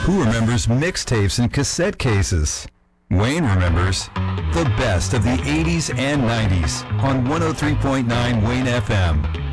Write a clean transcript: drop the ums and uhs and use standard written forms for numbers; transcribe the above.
Who remembers mixtapes and cassette cases? Wayne remembers the best of the 80s and 90s on 103.9 Wayne FM.